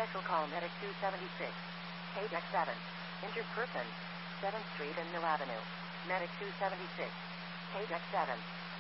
Special call Medic 276. Deck 7. Injured person. 7th Street and Mill Avenue. Medic 276. Deck 7.